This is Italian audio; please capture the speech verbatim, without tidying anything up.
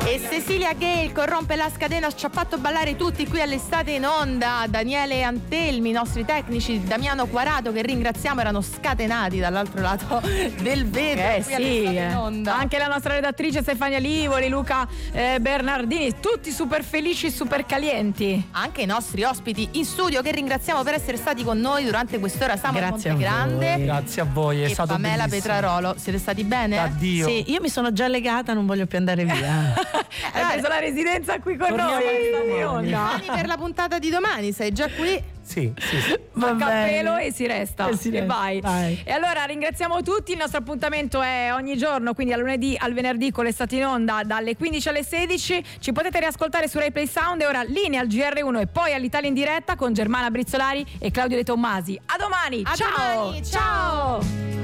E Cecilia Gale corrompe la scatena, ci ha fatto ballare tutti qui all'Estate in Onda. Daniele Antelmi, i nostri tecnici, Damiano Quarato, che ringraziamo, erano scatenati dall'altro lato del vetro. Eh qui sì, in Onda. Anche la nostra redattrice Stefania Livoli, Luca eh, Bernardini, tutti super felici, super calienti. Anche i nostri ospiti in studio, che ringraziamo per essere stati con noi durante quest'ora. Samuel Grazie a Montegrande, voi. Grazie a voi, è e stato Pamela bellissimo. Petrarolo. Siete stati bene? Addio. Sì, io mi sono già legata, non voglio più andare via. Hai preso la residenza qui con Torniamo noi. anche State in domani. onda. Domani per la puntata di domani, sei già qui? Sì, sì, sì. Va Al cappello bene. e si resta E si e resta, vai. vai. E allora ringraziamo tutti. Il nostro appuntamento è ogni giorno, quindi dal lunedì al venerdì con l'Estate in Onda dalle quindici alle sedici. Ci potete riascoltare su RaiPlay Sound. E ora linea al G R uno e poi all'Italia in diretta con Germana Brizzolari e Claudio De Tommasi. A domani. A ciao domani, ciao.